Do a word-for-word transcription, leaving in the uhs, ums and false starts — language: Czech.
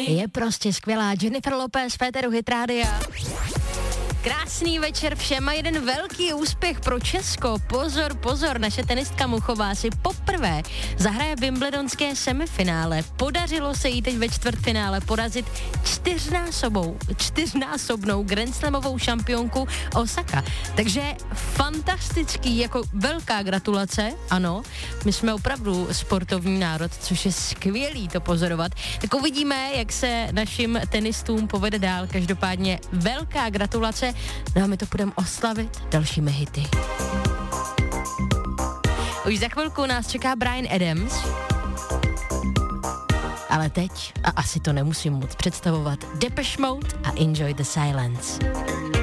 Je prostě skvělá. Jennifer Lopez, Féteru Hit Rádia. Krásný večer všem a jeden velký úspěch pro Česko. Pozor, pozor, naše tenistka Muchová si poprvé zahraje wimbledonské semifinále. Podařilo se jí teď ve čtvrtfinále porazit čtyřnásobou, čtyřnásobnou grandslamovou šampionku Osaka. Takže fantastický, jako velká gratulace, ano. My jsme opravdu sportovní národ, což je skvělý to pozorovat. Tak uvidíme, jak se našim tenistům povede dál. Každopádně velká gratulace. No a my to budeme oslavit dalšími hity. Už za chvilku nás čeká Bryan Adams. Ale teď, a asi to nemusím moc představovat, Depeche Mode a Enjoy the Silence.